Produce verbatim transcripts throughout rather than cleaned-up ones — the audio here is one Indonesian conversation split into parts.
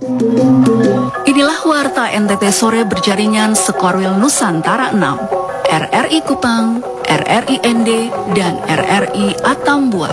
Inilah Warta N T T Sore berjaringan Sekorwil Nusantara enam, R R I Kupang, R R I N D, dan R R I Atambua.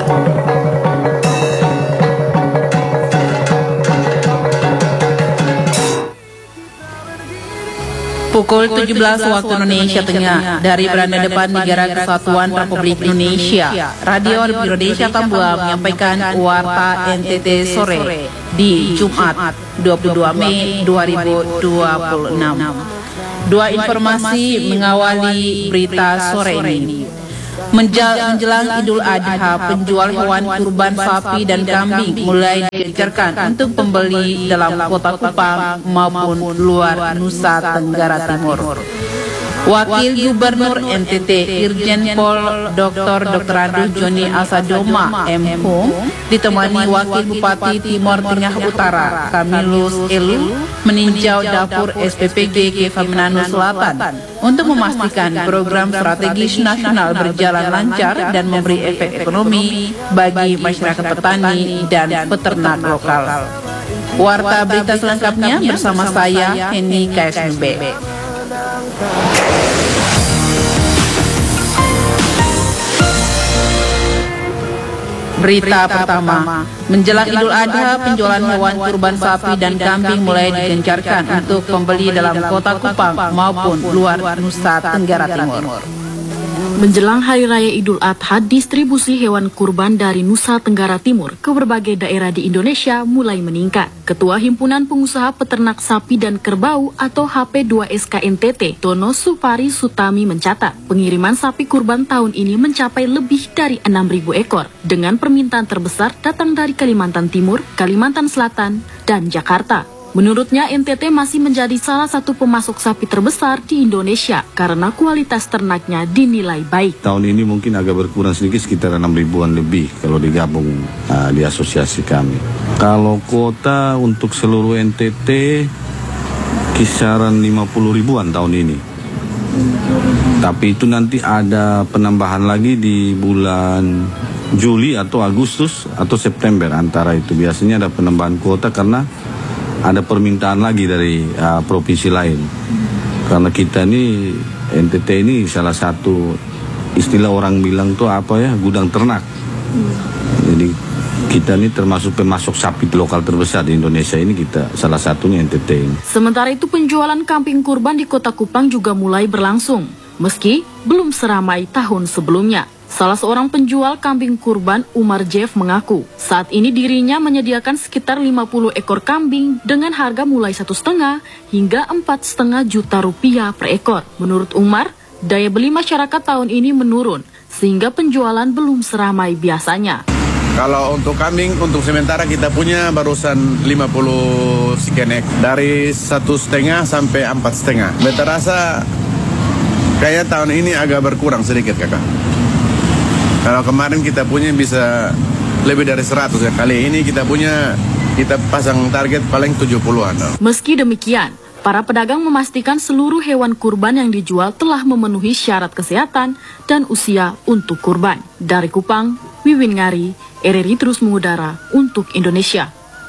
Pukul tujuh belas waktu Indonesia Tengah dari beranda depan Negara Kesatuan Republik Indonesia, Radio Indonesia Atambua menyampaikan Warta N T T Sore di Jumat dua puluh dua Mei dua ribu dua puluh enam. Dua informasi mengawali berita sore ini. Menjelang Idul Adha, penjual hewan kurban sapi dan kambing mulai digencarkan untuk pembeli dalam kota Kupang maupun luar Nusa Tenggara Timur. Wakil Gubernur N T T Irjen Pol Doktor Doktor Andus Joni Asadoma M Hum ditemani Wakil Bupati Timor Tengah Utara Kamilus Elu meninjau dapur S P P G Kefamenanu Selatan untuk memastikan program strategis nasional berjalan lancar dan memberi efek ekonomi bagi masyarakat petani dan peternak lokal. Warta berita selengkapnya bersama saya Henny K S M B. Berita pertama, menjelang Idul Adha, penjualan hewan kurban sapi dan kambing mulai digencarkan untuk pembeli dalam kota Kupang maupun luar Nusa Tenggara Timur. Menjelang Hari Raya Idul Adha, distribusi hewan kurban dari Nusa Tenggara Timur ke berbagai daerah di Indonesia mulai meningkat. Ketua Himpunan Pengusaha Peternak Sapi dan Kerbau atau H P dua S K N T T, Tono Supari Sutami mencatat, pengiriman sapi kurban tahun ini mencapai lebih dari enam ribu ekor, dengan permintaan terbesar datang dari Kalimantan Timur, Kalimantan Selatan, dan Jakarta. Menurutnya, N T T masih menjadi salah satu pemasok sapi terbesar di Indonesia karena kualitas ternaknya dinilai baik. Tahun ini mungkin agak berkurang sedikit, sekitar enam ribuan lebih kalau digabung uh, di asosiasi kami. Kalau kuota untuk seluruh N T T kisaran lima puluh ribuan tahun ini. Tapi itu nanti ada penambahan lagi di bulan Juli atau Agustus atau September, antara itu. Biasanya ada penambahan kuota karena ada permintaan lagi dari uh, provinsi lain. Karena kita ini, N T T ini salah satu, istilah orang bilang tuh apa ya, gudang ternak. Jadi kita ini termasuk pemasok sapi lokal terbesar di Indonesia ini, kita salah satunya N T T ini. Sementara itu penjualan kambing kurban di kota Kupang juga mulai berlangsung, meski belum seramai tahun sebelumnya. Salah seorang penjual kambing kurban, Umar Jeff, mengaku saat ini dirinya menyediakan sekitar lima puluh ekor kambing dengan harga mulai satu setengah hingga empat setengah juta rupiah per ekor. Menurut Umar, daya beli masyarakat tahun ini menurun sehingga penjualan belum seramai biasanya. Kalau untuk kambing, untuk sementara kita punya barusan lima puluh sekian ekor, dari satu setengah sampai empat setengah. Beta rasa kayak tahun ini agak berkurang sedikit, kakak. Kalau kemarin kita punya bisa lebih dari seratus ya. Kali ini kita punya, kita pasang target paling tujuh puluhan. Meski demikian, para pedagang memastikan seluruh hewan kurban yang dijual telah memenuhi syarat kesehatan dan usia untuk kurban. Dari Kupang, Wiwin Ngari, R R I terus mengudara untuk Indonesia.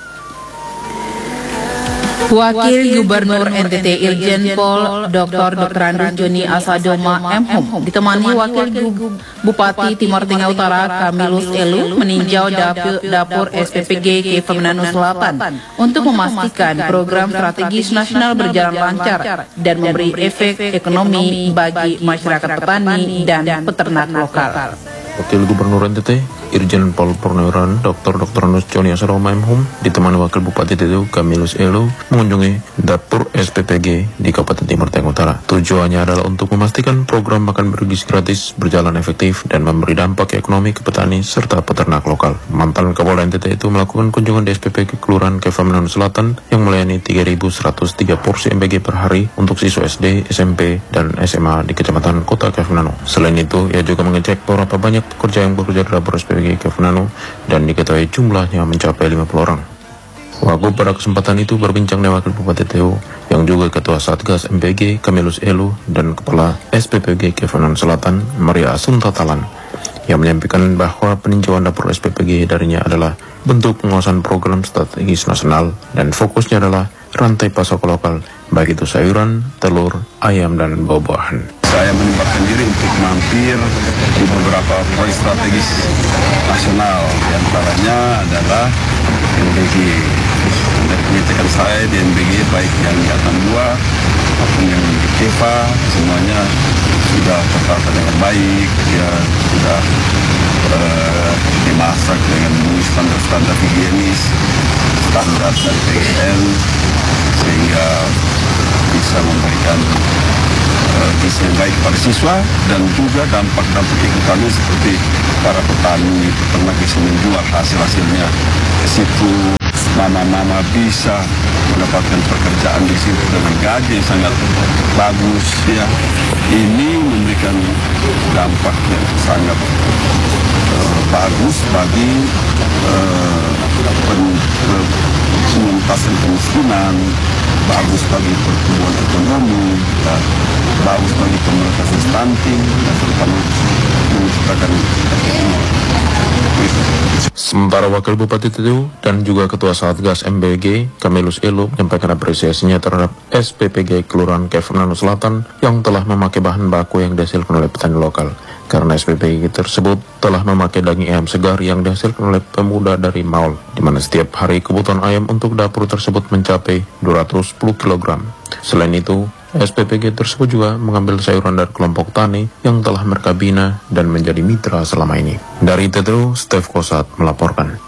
Wakil Gubernur N T T Irjen Pol Doktor Doktor Andus Joni Asadoma M Hum ditemani Wakil Bupati Timor Tengah Utara Kamilus Elu meninjau dapur, dapur S P P G Kefamenanu Selatan untuk memastikan program strategis nasional berjalan lancar dan memberi efek ekonomi bagi masyarakat petani dan peternak lokal. Wakil Gubernur N T T Irjen Pol Purnawiran Doktor Doktor Andus Joni Asadoma M Hum ditemani Wakil Bupati T T U Kamilus Elu mengunjungi dapur S P P G di Kabupaten Timor Tengah Utara. Tujuannya adalah untuk memastikan program makan bergizi gratis berjalan efektif dan memberi dampak ekonomi ke petani serta peternak lokal. Mantan Kapolda N T T itu melakukan kunjungan di S P P G Kelurahan Kefamenanu Selatan yang melayani tiga ribu seratus tiga porsi M B G per hari untuk siswa S D, S M P, dan S M A di Kecamatan Kota Kefamenanu. Selain itu, ia juga mengecek beberapa banyak pekerja yang bekerja di dapur S P P G Kefamenanu dan diketahui jumlahnya mencapai lima puluh orang. Wagub pada kesempatan itu berbincang dengan Wakil Bupati T U yang juga Ketua Satgas M P G Kamilus Elu dan Kepala S P P G Kefamenanu Selatan Maria Asunta Talan. yang menyampaikan bahwa peninjauan dapur S P P G darinya adalah bentuk pengawasan program strategis nasional dan fokusnya adalah rantai pasok lokal, baik itu sayuran, telur, ayam, dan buah-buahan. Saya menyempatkan diri untuk mampir di beberapa proyek strategis nasional, yang antaranya adalah N B G. Dan pengecekan saya di N B G, baik yang di Atan dua maupun yang di Kepa, semuanya sudah tertata dengan baik, ya sudah uh, dimasak dengan standar-standar higienis, standar dari P G N, sehingga bisa memberikan gizi yang baik pada siswa, dan juga dampak-dampak ekonomi seperti para petani, peternak bisa menjual hasil-hasilnya ke situ, mama-mama bisa mendapatkan pekerjaan di situ dengan gaji yang sangat bagus, ya. Ini memberikan dampak yang sangat uh, bagus bagi uh, pengentasan kemiskinan, bagus bagi pertumbuhan ekonomi, dan bagus bagi pemerintahan stunting, dan terutama menciptakan ekonomi. Sementara Wakil Bupati Tetu dan juga Ketua Satgas M B G, Kamilus Elo, menyampaikan apresiasinya terhadap S P P G Kelurahan Kefernano Selatan yang telah memakai bahan baku yang dihasilkan oleh petani lokal. Karena S P P G tersebut telah memakai daging ayam segar yang dihasilkan oleh pemuda dari Maul, di mana setiap hari kebutuhan ayam untuk dapur tersebut mencapai dua ratus sepuluh kilogram. Selain itu, S P P G tersebut juga mengambil sayuran dari kelompok tani yang telah mereka bina dan menjadi mitra selama ini. Dari Tetu, Stef Kosat melaporkan.